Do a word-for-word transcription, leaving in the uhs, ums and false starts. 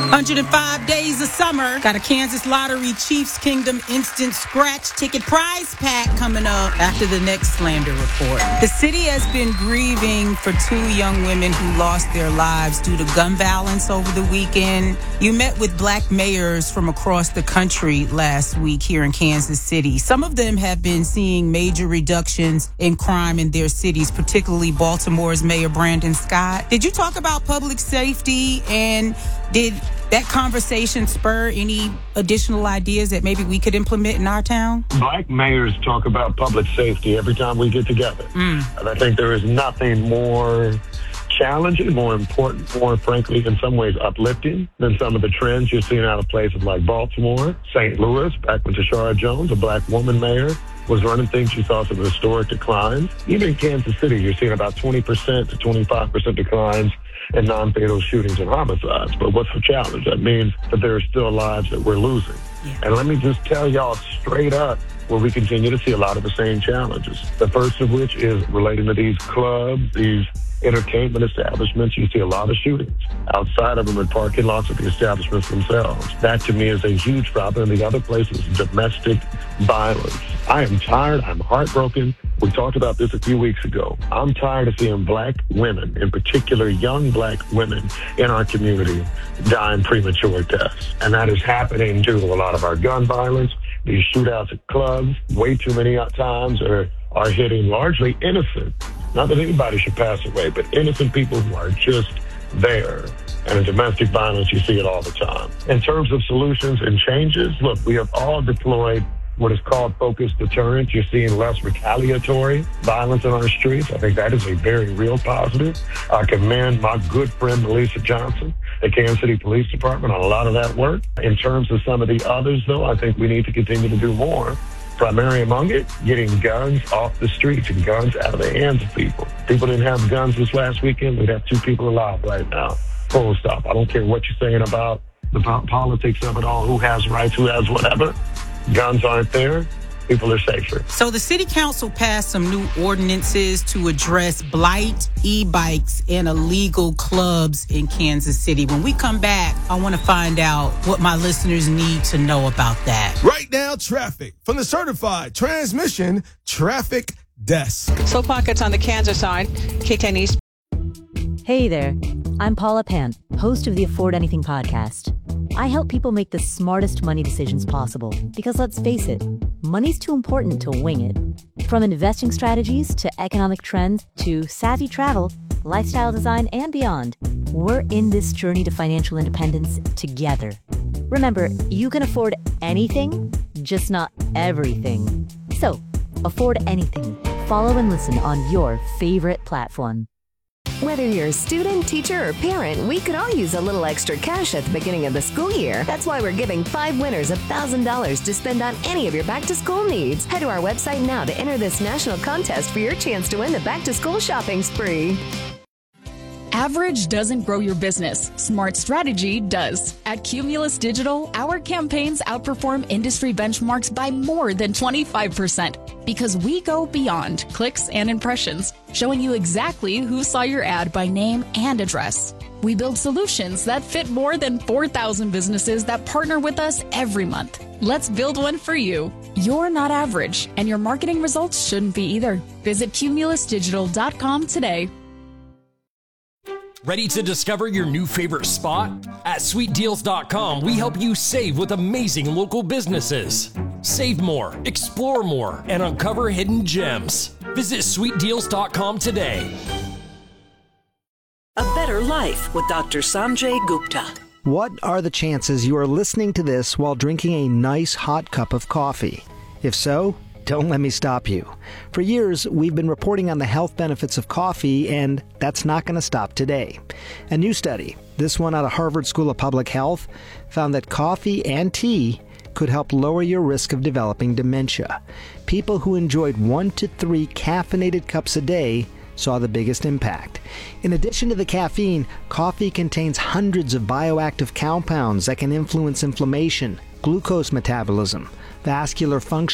one hundred five days of summer. Got a Kansas Lottery Chiefs Kingdom instant scratch ticket prize pack coming up after the next slander report. The city has been grieving for two young women who lost their lives due to gun violence over the weekend. You met with black mayors from across the country last week here in Kansas City. Some of them have been seeing major reductions in crime in their cities, particularly Baltimore's Mayor Brandon Scott. Did you talk about public safety, and did that conversation spur any additional ideas that maybe we could implement in our town? Black mayors talk about public safety every time we get together. Mm. And I think there is nothing more challenging, more important, more frankly, in some ways uplifting than some of the trends you're seeing out of places like Baltimore, Saint Louis, back when Tashara Jones, a black woman mayor, was running things. You saw some historic declines. Even in Kansas City, you're seeing about twenty percent to twenty-five percent declines in non-fatal shootings and homicides. But what's the challenge? That means that there are still lives that we're losing. Yeah. And let me just tell y'all straight up where we continue to see a lot of the same challenges. The first of which is relating to these clubs, these entertainment establishments. You see a lot of shootings outside of them in parking lots of the establishments themselves. That to me is a huge problem. And the other place is domestic violence. I am tired. I'm heartbroken. We talked about this a few weeks ago. I'm tired of seeing black women, in particular young black women in our community, dying premature deaths. And that is happening due to a lot of our gun violence, these shootouts at clubs. Way too many times are, are hitting largely innocent. Not that anybody should pass away, but innocent people who are just there. And in domestic violence, you see it all the time. In terms of solutions and changes, look, we have all deployed what is called focused deterrence. You're seeing less retaliatory violence in our streets. I think that is a very real positive. I commend my good friend Melissa Johnson at Kansas City Police Department on a lot of that work. In terms of some of the others, though, I think we need to continue to do more. Primary among it, getting guns off the streets and guns out of the hands of people. People didn't have guns this last weekend. We'd have two people alive right now. Full stop. I don't care what you're saying about the po- politics of it all, who has rights, who has whatever. Guns aren't there. People are safer. So the city council passed some new ordinances to address blight, e-bikes, and illegal clubs in Kansas City. When we come back, I want to find out what my listeners need to know about that. Right now, traffic from the certified transmission traffic desk. Slow pockets on the Kansas side. K ten East. Hey there. I'm Paula Pant, host of the Afford Anything podcast. I help people make the smartest money decisions possible because, let's face it, money's too important to wing it. From investing strategies to economic trends to savvy travel, lifestyle design, and beyond, we're in this journey to financial independence together. Remember, you can afford anything, just not everything. So, afford anything. Follow and listen on your favorite platform. Whether you're a student, teacher, or parent, we could all use a little extra cash at the beginning of the school year. That's why we're giving five winners one thousand dollars to spend on any of your back-to-school needs. Head to our website now to enter this national contest for your chance to win the back-to-school shopping spree. Average doesn't grow your business. Smart strategy does. At Cumulus Digital, our campaigns outperform industry benchmarks by more than twenty-five percent because we go beyond clicks and impressions, showing you exactly who saw your ad by name and address. We build solutions that fit more than four thousand businesses that partner with us every month. Let's build one for you. You're not average, and your marketing results shouldn't be either. Visit cumulus digital dot com today. Ready to discover your new favorite spot? At sweet deals dot com, we help you save with amazing local businesses. Save more, explore more, and uncover hidden gems. Visit sweet deals dot com today. A Better Life with Doctor Sanjay Gupta. What are the chances you are listening to this while drinking a nice hot cup of coffee? If so, don't let me stop you. For years, we've been reporting on the health benefits of coffee, and that's not going to stop today. A new study, this one out of Harvard School of Public Health, found that coffee and tea could help lower your risk of developing dementia. People who enjoyed one to three caffeinated cups a day saw the biggest impact. In addition to the caffeine, coffee contains hundreds of bioactive compounds that can influence inflammation, glucose metabolism, vascular function,